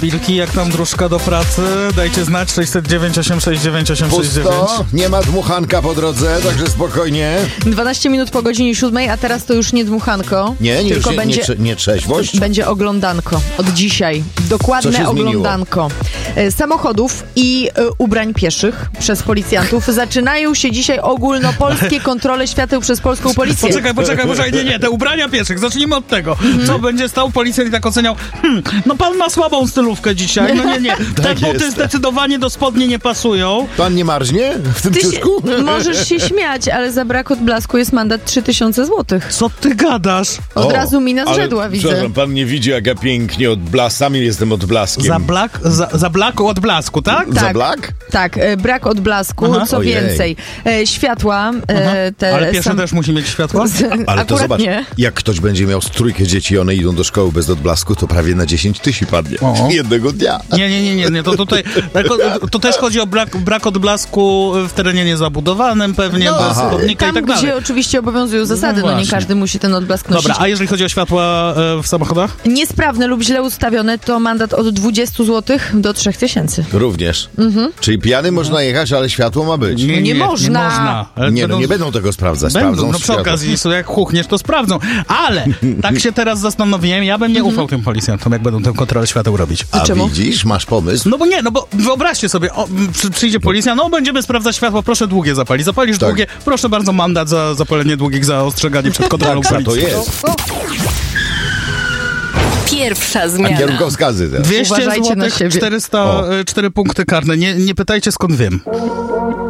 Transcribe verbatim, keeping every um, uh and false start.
Wilki, jak tam dróżka do pracy? Dajcie znać, sześćset dziewięć, osiemset sześćdziesiąt dziewięć, osiemset sześćdziesiąt dziewięć. Pusto, nie ma dmuchanka po drodze, także spokojnie. dwanaście minut po godzinie siódmej, a teraz to już nie dmuchanko. Nie, nie, tylko nie, będzie, nie, nie trzeźwość. Będzie oglądanko od dzisiaj. Dokładne oglądanko. E, samochodów i e, ubrań pieszych przez policjantów. Zaczynają się dzisiaj ogólnopolskie kontrole świateł przez polską policję. Poczekaj, poczekaj, poczekaj, nie, nie, te ubrania pieszych, zacznijmy od tego. Mm-hmm. Co będzie stał policjant i tak oceniał, hmm, no pan ma słabą stylówkę dzisiaj, no nie, nie, te tak buty jest. Zdecydowanie do spodni nie pasują. Pan nie marznie w tym Ty ciuszku? się, możesz się śmiać, ale za brak odblasku jest mandat trzy tysiące złotych. Co ty gadasz? Od O, razu mina ale, zrzedła, widzę. Przepraszam, pan nie widzi, jak ja pięknie odblas, sam jestem odblaskiem. Za blak, za, za blaku od blasku, tak? Za Tak. blak? Tak, e, brak odblasku, Aha. co Ojej. więcej. E, światła, e, te Ale piesze sam- też musi mieć światło? z- Ale to akurat zobacz, nie. jak ktoś będzie miał z trójkę dzieci i one idą do szkoły bez odblasku, to prawie na dziesięć tysięcy padnie. O. Jednego dnia. Nie, nie, nie, nie, nie. To tutaj to, to też chodzi o brak, brak odblasku w terenie niezabudowanym, pewnie No, bez aha. chodnika Tam, i tak dalej. gdzie oczywiście obowiązują zasady, No no, nie właśnie. każdy musi ten odblask nosić. Dobra, a jeżeli chodzi o światła e, w samochodach? Niesprawne lub źle ustawione to mandat od dwudziestu złotych do trzech tysięcy. Również. Mhm. Czyli piany można jechać, ale światło ma być. Nie Nie można. można. Ale Nie, no będą- nie będą tego sprawdzać. Będą, Sprawdzą no przy światło. okazji, so jak chuchniesz, to sprawdzą. Ale tak się teraz zastanowiłem, ja bym nie ufał tym policjantom, jak będą tę kontrolę świateł robić. A Czemu? widzisz, masz pomysł? No bo nie, no bo wyobraźcie sobie, o, przy, przyjdzie policja, no będziemy sprawdzać światło, proszę długie zapalić. Zapalisz Tak. długie, proszę bardzo, mandat za zapalenie długich, za ostrzeganie przed kontrolą Tak, to policji. jest. Pierwsza A zmiana. kierunkowskazy teraz. dwieście Uważajcie na złotych, siebie. czterysta, cztery punkty karne. Nie, nie pytajcie, skąd wiem.